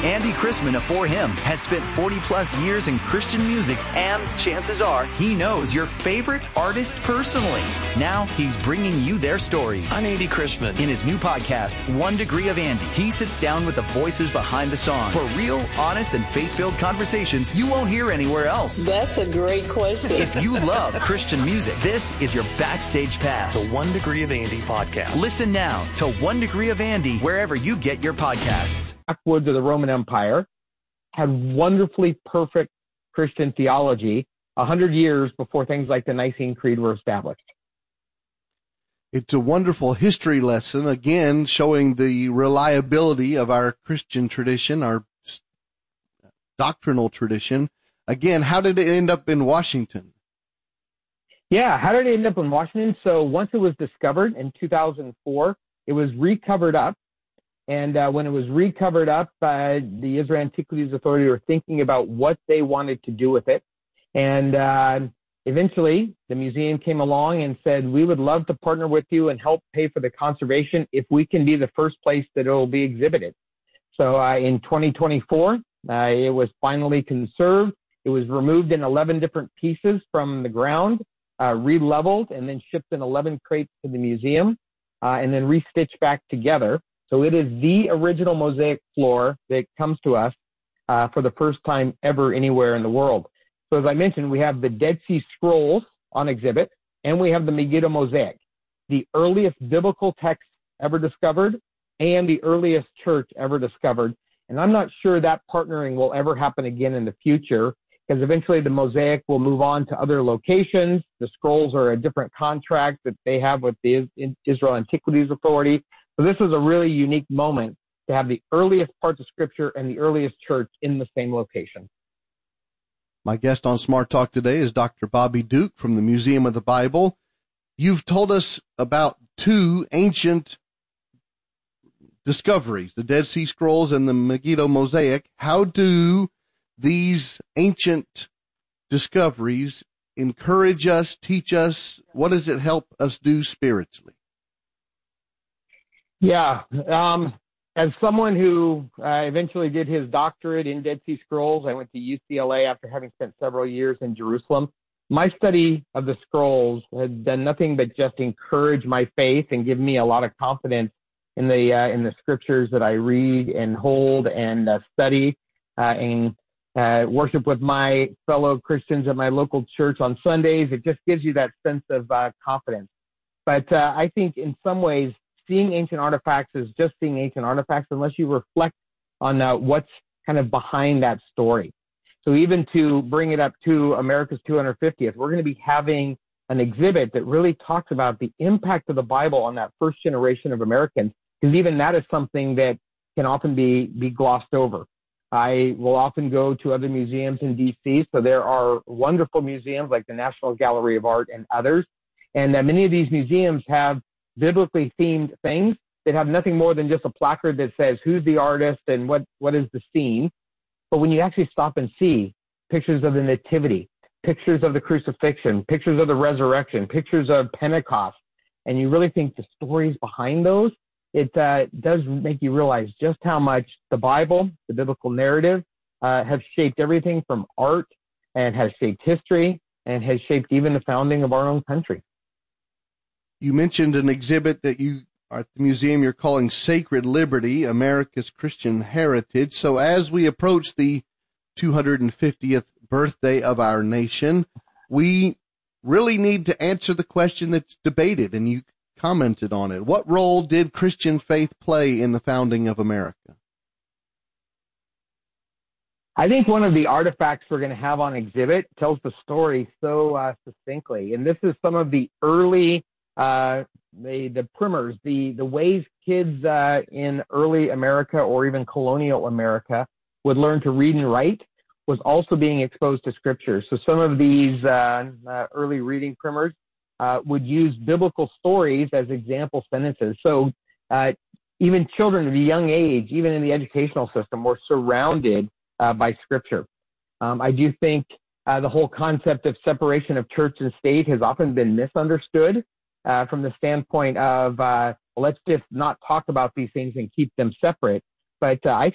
Andy Chrisman of For Him has spent 40-plus years in Christian music, and chances are he knows your favorite artist personally. Now he's bringing you their stories. I'm Andy Chrisman. In his new podcast, 1 Degree of Andy, he sits down with the voices behind the songs for real, honest, and faith-filled conversations you won't hear anywhere else. That's a great question. If you love Christian music, this is your backstage pass. The 1 Degree of Andy podcast. Listen now to 1 Degree of Andy wherever you get your podcasts. Backwoods of the Roman Empire had wonderfully perfect Christian theology 100 years before things like the Nicene Creed were established. It's a wonderful history lesson, again, showing the reliability of our Christian tradition, our doctrinal tradition. Again, how did it end up in Washington? Yeah, how did it end up in Washington? So once it was discovered in 2004, it was recovered up. And when it was recovered up, the Israel Antiquities Authority were thinking about what they wanted to do with it. And eventually, the museum came along and said, we would love to partner with you and help pay for the conservation if we can be the first place that it will be exhibited. So in 2024, it was finally conserved. It was removed in 11 different pieces from the ground, re-leveled, and then shipped in 11 crates to the museum, and then restitched back together. So it is the original mosaic floor that comes to us for the first time ever anywhere in the world. So as I mentioned, we have the Dead Sea Scrolls on exhibit, and we have the Megiddo Mosaic, the earliest biblical text ever discovered and the earliest church ever discovered. And I'm not sure that partnering will ever happen again in the future, because eventually the mosaic will move on to other locations. The scrolls are a different contract that they have with the Israel Antiquities Authority. So this is a really unique moment to have the earliest parts of Scripture and the earliest church in the same location. My guest on Smart Talk today is Dr. Bobby Duke from the Museum of the Bible. You've told us about two ancient discoveries, the Dead Sea Scrolls and the Megiddo Mosaic. How do these ancient discoveries encourage us, teach us? What does it help us do spiritually? Yeah. As someone who eventually did his doctorate in Dead Sea Scrolls, I went to UCLA after having spent several years in Jerusalem. My study of the scrolls had done nothing but just encourage my faith and give me a lot of confidence in the scriptures that I read and hold and study and worship with my fellow Christians at my local church on Sundays. It just gives you that sense of confidence. But I think in some ways, seeing ancient artifacts is just seeing ancient artifacts unless you reflect on what's kind of behind that story. So even to bring it up to America's 250th, we're going to be having an exhibit that really talks about the impact of the Bible on that first generation of Americans, because even that is something that can often be glossed over. I will often go to other museums in D.C., so there are wonderful museums like the National Gallery of Art and others, and many of these museums have biblically themed things that have nothing more than just a placard that says who's the artist and what is the scene. But when you actually stop and see pictures of the Nativity, pictures of the crucifixion, pictures of the resurrection, pictures of Pentecost, and you really think the stories behind those, it does make you realize just how much the Bible, the biblical narrative, have shaped everything from art and has shaped history and has shaped even the founding of our own country. You mentioned an exhibit that you at the museum you're calling Sacred Liberty, America's Christian Heritage. So as we approach the 250th birthday of our nation, we really need to answer the question that's debated, and you commented on it. What role did Christian faith play in the founding of America? I think one of the artifacts we're going to have on exhibit tells the story so succinctly. And this is some of the early the primers, the ways kids in early America or even colonial America would learn to read and write was also being exposed to scripture. So some of these early reading primers would use biblical stories as example sentences. So even children of a young age, even in the educational system, were surrounded by scripture. I do think the whole concept of separation of church and state has often been misunderstood. From the standpoint of let's just not talk about these things and keep them separate. But I